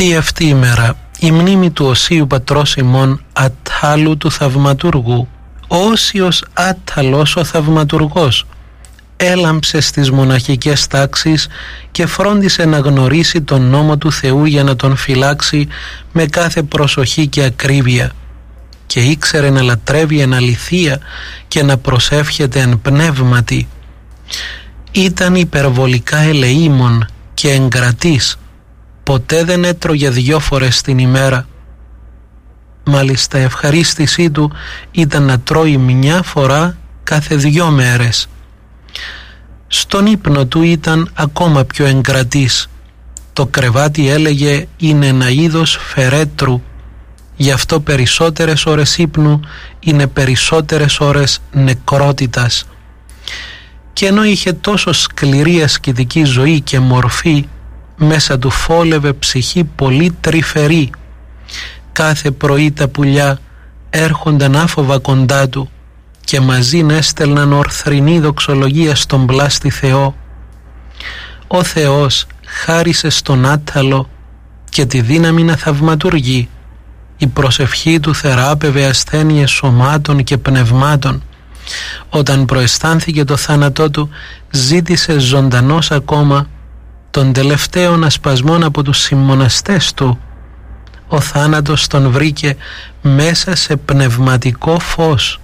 Δι' αυτή η μέρα η μνήμη του Οσίου Πατρός ημών Αττάλου του Θαυματουργού, Όσιος Άτταλος ο Θαυματουργός, έλαμψε στις μοναχικές τάξεις και φρόντισε να γνωρίσει τον νόμο του Θεού για να τον φυλάξει με κάθε προσοχή και ακρίβεια, και ήξερε να λατρεύει εν αληθεία και να προσεύχεται εν πνεύματι. Ήταν υπερβολικά ελεήμων και εγκρατής, ποτέ δεν έτρωγε 2 φορές την ημέρα. Μάλιστα ευχαρίστησή του ήταν να τρώει 1 φορά κάθε 2 μέρες. Στον ύπνο του ήταν ακόμα πιο εγκρατής. Το κρεβάτι, έλεγε, είναι ένα είδος φερέτρου, γι' αυτό περισσότερες ώρες ύπνου είναι περισσότερες ώρες νεκρότητας. Και ενώ είχε τόσο σκληρή ασκητική ζωή και μορφή, μέσα του φόλευε ψυχή πολύ τρυφερή. Κάθε πρωί τα πουλιά έρχονταν άφοβα κοντά του και μαζί έστελναν ορθρινή δοξολογία στον πλάστη Θεό. Ο Θεός χάρισε στον Άτταλο και τη δύναμη να θαυματουργεί. Η προσευχή του θεράπευε ασθένειες σωμάτων και πνευμάτων. Όταν προαισθάνθηκε το θάνατό του, ζήτησε ζωντανός ακόμα των τελευταίων ασπασμών από τους συμμοναστές του. Ο θάνατος τον βρήκε μέσα σε πνευματικό φως.